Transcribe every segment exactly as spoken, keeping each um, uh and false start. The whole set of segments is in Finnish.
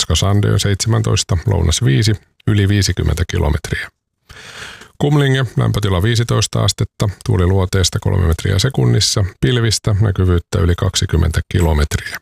Oskarshamn seitsemäntoista, lounas viisi, yli viisikymmentä kilometriä. Kumlinge, lämpötila viisitoista astetta, tuuli luoteesta kolme metriä sekunnissa, pilvistä, näkyvyyttä yli kaksikymmentä kilometriä.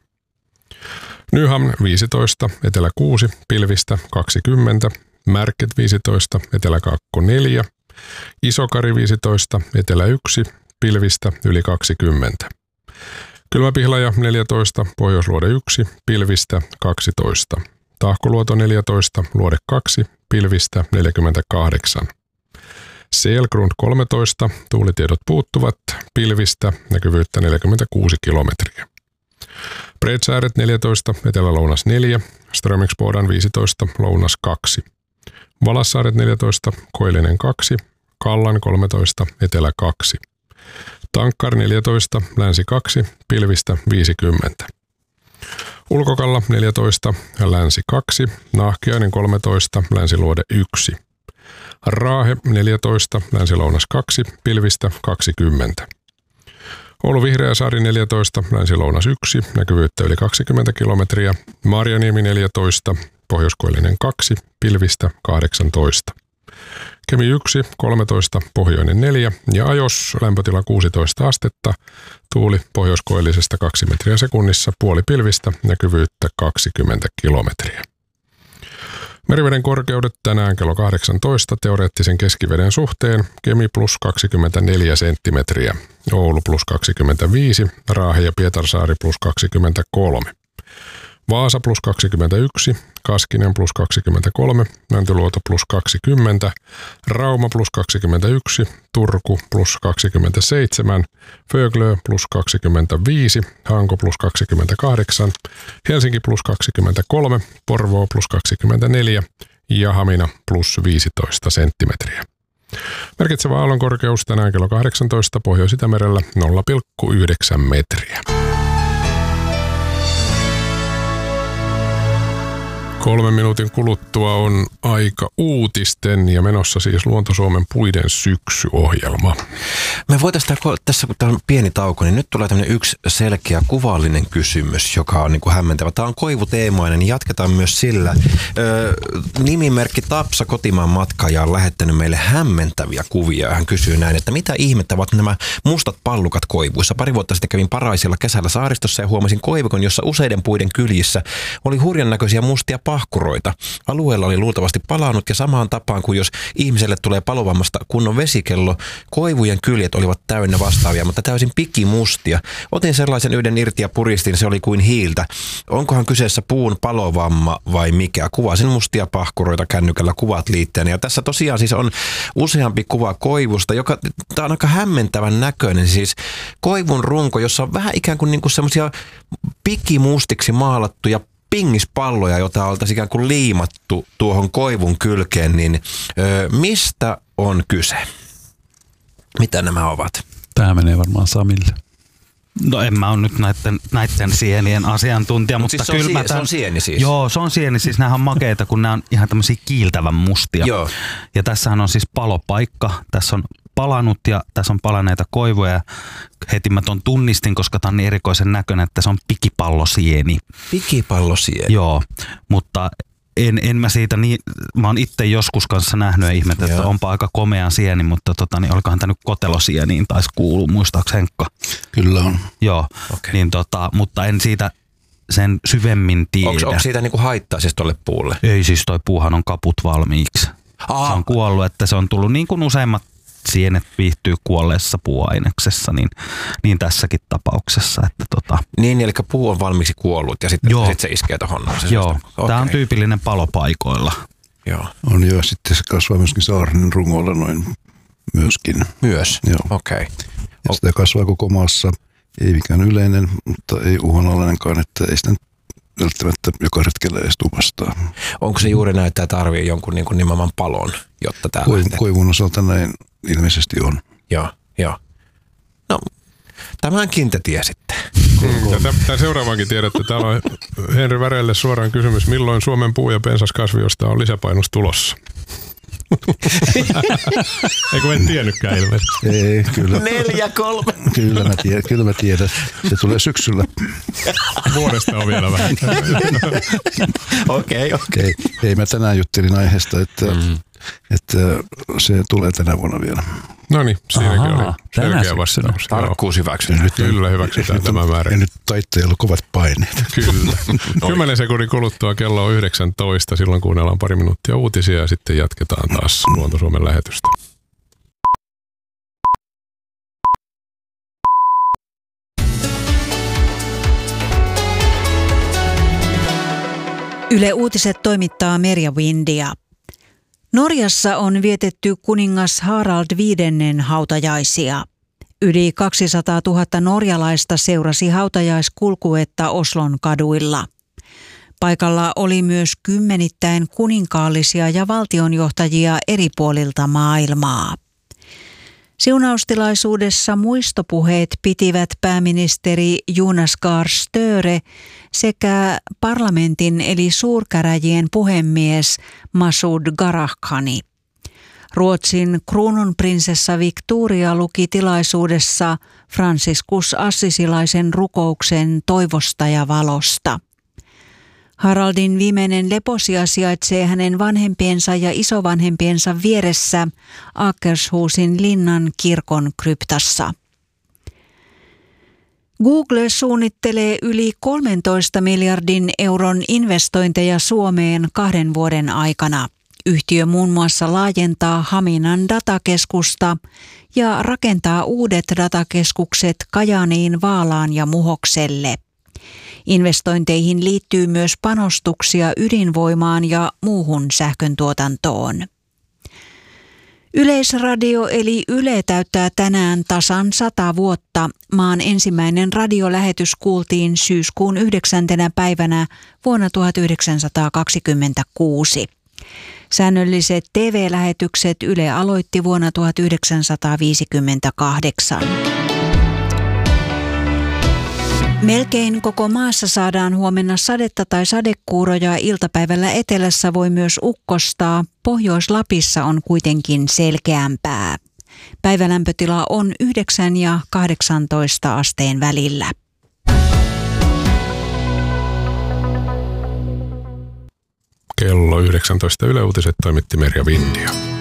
Nyham viisitoista, etelä kuusi, pilvistä kaksikymmentä, Märket viisitoista, etelä neljä, Isokari viisitoista, etelä yksi, pilvistä yli kaksikymmentä. Kylmäpihlaja neljätoista, Pohjoisluode yksi, pilvistä kaksitoista. Tahkoluoto neljätoista, Luode kaksi, pilvistä neljäkymmentäkahdeksan. Selgrund kolmetoista, tuulitiedot puuttuvat, pilvistä, näkyvyyttä neljäkymmentäkuusi kilometriä. Bredsääret neljätoista, etelä-lounas neljä, Strömingsbodan viisitoista, lounas kaksi. Valassaaret neljätoista, Koillinen kaksi, Kallan kolmetoista, etelä kaksi. Tankkar neljätoista, länsi kaksi, pilvistä viisikymmentä. Ulkokalla neljätoista, länsi kaksi, Nahkiainen kolmetoista, länsiluode yksi. Raahe neljätoista, länsi-lounas kaksi, pilvistä kaksikymmentä. Oulu Vihreäsaari neljätoista, länsi-lounas yksi, näkyvyyttä yli kaksikymmentä kilometriä. Marjaniemi neljätoista, Pohjoiskoillinen kaksi, pilvistä kahdeksantoista. Kemi yksi, kolmetoista, pohjoinen neljä ja Ajos lämpötila kuusitoista astetta, tuuli pohjoiskoillisesta kaksi metriä sekunnissa, puoli pilvistä, näkyvyyttä kaksikymmentä kilometriä. Meriveden korkeudet tänään kello kahdeksantoista teoreettisen keskiveden suhteen, Kemi plus kaksikymmentäneljä senttimetriä, Oulu plus kaksikymmentäviisi, Raahe ja Pietarsaari plus kaksikymmentäkolme. Vaasa plus kaksikymmentäyksi, Kaskinen plus kaksikymmentäkolme, Mäntyluoto plus kaksikymmentä, Rauma plus kaksikymmentäyksi, Turku plus kaksikymmentäseitsemän, Föglö plus kaksikymmentäviisi, Hanko plus kaksikymmentäkahdeksan, Helsinki plus kaksikymmentäkolme, Porvoo plus kaksikymmentäneljä ja Hamina plus viisitoista senttimetriä. Merkitsevä aallonkorkeus tänään kello kahdeksantoista Pohjois-Itämerellä nolla pilkku yhdeksän metriä. Kolmen minuutin kuluttua on aika uutisten ja menossa siis Luonto-Suomen puiden syksyohjelma. Me voitaisiin tässä, kun tämä on pieni tauko, niin nyt tulee tämmöinen yksi selkeä kuvallinen kysymys, joka on niin kuin hämmentävä. Tämä on koivuteemainen, niin jatketaan myös sillä. Öö, nimimerkki Tapsa kotimaan matkaaja on lähettänyt meille hämmentäviä kuvia. Hän kysyy näin, että mitä ihmettä ovat nämä mustat pallukat koivuissa. Pari vuotta sitten kävin Paraisilla kesällä saaristossa ja huomasin koivikon, jossa useiden puiden kyljissä oli hurjan näköisiä mustia pahkuroita. Alueella oli luultavasti palannut ja samaan tapaan kuin jos ihmiselle tulee palovammasta kunnon vesikello, koivujen kyljet olivat täynnä vastaavia, mutta täysin pikimustia. Otin sellaisen yhden irti ja puristin, se oli kuin hiiltä. Onkohan kyseessä puun palovamma vai mikä? Kuvasin mustia pahkuroita kännykällä kuvat liitteenä. Ja tässä tosiaan siis on useampi kuva koivusta, joka tämä on aika hämmentävän näköinen. Siis koivun runko, jossa on vähän ikään kuin, niin kuin semmoisia pikimustiksi maalattuja pingispalloja, jota oltaisiin ikään kuin liimattu tuohon koivun kylkeen, niin ö, mistä on kyse? Mitä nämä ovat? Tämä menee varmaan Samille. No en mä ole nyt näiden, näiden sienien asiantuntija, Mut mutta siis kyllä se, mä on, tämän, se on sieni siis? Joo, se on sieni. Siis nämä on makeita, kun nämä on ihan tämmöisiä kiiltävän mustia. Joo. Ja tässähän on siis palopaikka. Tässä on palanut ja tässä on palaneita koivuja. Ja heti mä ton tunnistin, koska tämä on niin erikoisen näköinen, että se on pikipallosieni. Pikipallosieni? Joo, mutta en, en mä siitä niin, mä oon itse joskus kanssa nähnyt ja ihmettä, että onpa aika komea sieni, mutta tota, niin olikohan tämä nyt kotelosieniin taisi kuulua, muistaaks Henkka? Kyllä on. Joo, okay. niin tota, mutta en siitä sen syvemmin tiedä. Onko, onko siitä niinku haittaa siis tolle puulle? Ei siis, toi puuhan on kaput valmiiksi. Aa. Se on kuollut, että se on tullut niin kuin useimmat sienet viihtyy kuolleessa puuaineksessa, niin, niin tässäkin tapauksessa. Että tota. Niin, eli puu on valmiiksi kuollut ja sitten sit se iskee tuohon. Joo, okay. Tämä on tyypillinen palopaikoilla. Joo. On jo, sitten se kasvaa myöskin saarinen rungolla noin myöskin. Myös? Joo. Okei. Okay. Ja sitä kasvaa koko maassa, ei mikään yleinen, mutta ei uhanalainenkaan, että ei sitä välttämättä joka hetkellä edes tuu vastaan. Onko se juuri näin, että tarvii jonkun niin kuin nimenomaan palon, jotta täällä... Ko- koivun osalta näin ilmeisesti on. Joo, joo. No, tämänkin te tiesitte. Tämä seuraavaankin tiedätte. Täällä on Henri Värelle suoraan kysymys, milloin Suomen puu- ja pensaskasviosta on lisäpainos tulossa? Eikö en tiennytkään ilmeisesti? Ei, kyllä. Neljä, kolme. Kyllä mä tiedän, kyllä mä tiedän. Se tulee syksyllä. Vuodesta on vielä vähän. Okei, okei. Ei, mä tänään juttelin aiheesta, että, mm. että se tulee tänä vuonna vielä. No niin, siinäkin Ahaa, oli selkeä vastaus. Tarkkuus hyväksytty. Kyllä, hyväksytään tämä määrä. Ja nyt taittajalla kovat paineet. Kyllä. Kymmenen sekunnin kuluttua kello on yhdeksäntoista. Silloin kuunnellaan pari minuuttia uutisia ja sitten jatketaan taas Luonto Suomen lähetystä. Yle Uutiset toimittaa Merja Windia. Norjassa on vietetty kuningas Harald viidennen hautajaisia. Yli kaksisataatuhatta norjalaista seurasi hautajaiskulkuetta Oslon kaduilla. Paikalla oli myös kymmenittäin kuninkaallisia ja valtionjohtajia eri puolilta maailmaa. Siunaustilaisuudessa muistopuheet pitivät pääministeri Jonas Gahr Støre sekä parlamentin eli suurkäräjien puhemies Masud Garakhani. Ruotsin kruununprinsessa Victoria luki tilaisuudessa Franciscus Assisilaisen rukouksen toivosta ja valosta. Haraldin viimeinen leposija sijaitsee hänen vanhempiensa ja isovanhempiensa vieressä Akershusin linnan kirkon kryptassa. Google suunnittelee yli kolmentoista miljardin euron investointeja Suomeen kahden vuoden aikana. Yhtiö muun muassa laajentaa Haminan datakeskusta ja rakentaa uudet datakeskukset Kajaaniin, Vaalaan ja Muhokselle. Investointeihin liittyy myös panostuksia ydinvoimaan ja muuhun sähköntuotantoon. Yleisradio eli Yle täyttää tänään tasan sata vuotta. Maan ensimmäinen radiolähetys kuultiin syyskuun yhdeksäntenä päivänä vuonna tuhatyhdeksänsataakaksikymmentäkuusi. Säännölliset T V-lähetykset Yle aloitti vuonna tuhatyhdeksänsataaviisikymmentäkahdeksan. Melkein koko maassa saadaan huomenna sadetta tai sadekuuroja. Iltapäivällä etelässä voi myös ukkostaa. Pohjois-Lapissa on kuitenkin selkeämpää. Päivälämpötila on yhdeksän ja kahdeksantoista asteen välillä. Kello yhdeksäntoista Yle Uutiset toimitti Merja Windia.